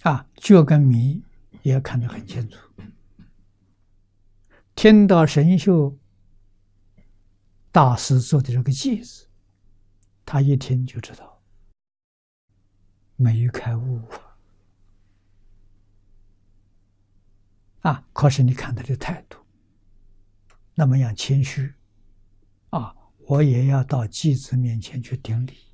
觉跟迷也看得很清楚。听到神秀大师做的这个偈子，他一听就知道没开悟可是你看他的态度那么样谦虚我也要到偈子面前去顶礼。